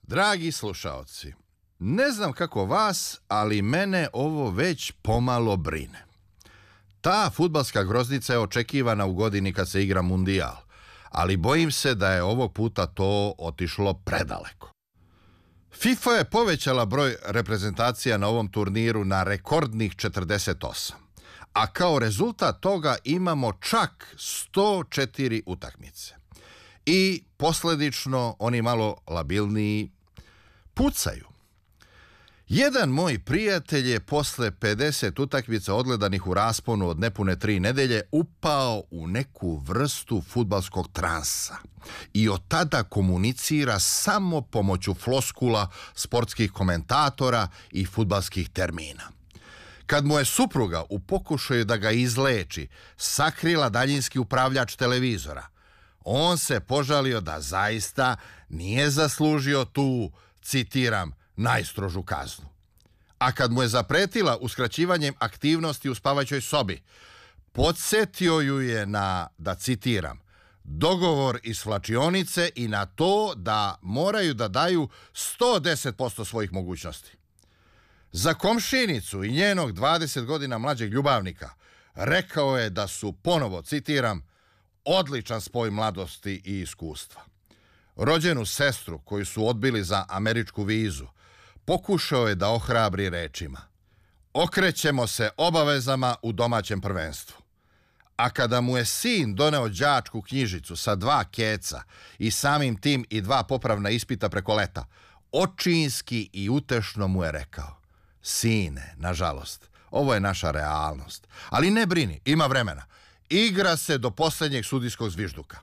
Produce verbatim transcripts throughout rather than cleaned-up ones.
Dragi slušaoci, ne znam kako vas, ali mene ovo već pomalo brine. Ta fudbalska groznica je očekivana u godini kad se igra mundijal, ali bojim se da je ovog puta to otišlo predaleko. FIFA je povećala broj reprezentacija na ovom turniru na rekordnih četrdeset osam, a kao rezultat toga imamo čak sto četiri utakmice. I posljedično oni malo labilniji pucaju. Jedan moj prijatelj je posle pedeset utakmica odgledanih u rasponu od nepune tri nedelje upao u neku vrstu fudbalskog transa i od tada komunicira samo pomoću floskula sportskih komentatora i fudbalskih termina. Kad mu je supruga u pokušaju da ga izleči sakrila daljinski upravljač televizora, on se požalio da zaista nije zaslužio tu, citiram, najstrožu kaznu. A kad mu je zapretila uskraćivanjem aktivnosti u spavaćoj sobi, podsjetio ju je na, da citiram, dogovor iz svlačionice i na to da moraju da daju sto deset posto svojih mogućnosti. Za komšinicu i njenog dvadeset godina mlađeg ljubavnika rekao je da su ponovo, citiram, odličan spoj mladosti i iskustva. Rođenu sestru koju su odbili za američku vizu pokušao je da ohrabri rečima: okrećemo se obavezama u domaćem prvenstvu. A kada mu je sin doneo đačku knjižicu sa dva keca i samim tim i dva popravna ispita preko leta, očinski i utešno mu je rekao: sine, nažalost, ovo je naša realnost, ali ne brini, ima vremena. Igra se do posljednjeg sudijskog zvižduka.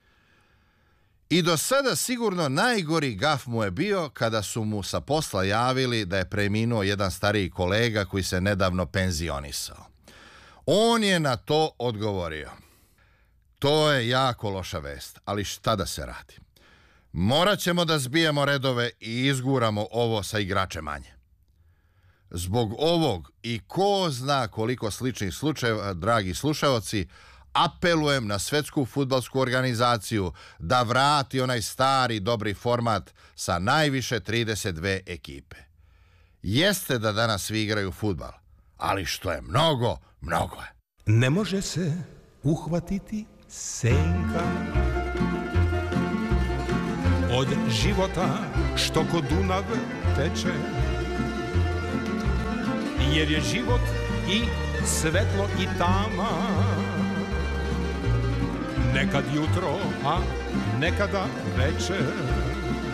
I do sada sigurno najgori gaf mu je bio kada su mu sa posla javili da je preminuo jedan stariji kolega koji se nedavno penzionisao. On je na to odgovorio: to je jako loša vest, ali šta da se radi? Morat ćemo da zbijemo redove i izguramo ovo sa igrače manje. Zbog ovog i ko zna koliko sličnih slučajeva, dragi slušaoci, apelujem na Svetsku fudbalsku organizaciju da vrati onaj stari dobri format sa najviše trideset dve ekipe. Jeste da danas svi igraju fudbal, ali što je mnogo, mnogo je. Ne može se uhvatiti senka od života što ko Dunav teče, jer je život i svetlo i tama, nekad jutro, a nekada večer.